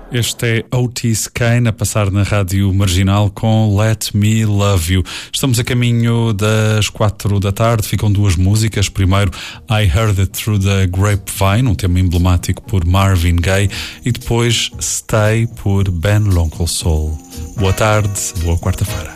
Este é Otis Kane a passar na Rádio Marginal com Let Me Love You. Estamos a caminho das 4 da tarde, ficam duas músicas. Primeiro, I Heard It Through the Grapevine, um tema emblemático por Marvin Gaye, e depois Stay por Ben Lonkel Soul. Boa tarde, boa quarta-feira.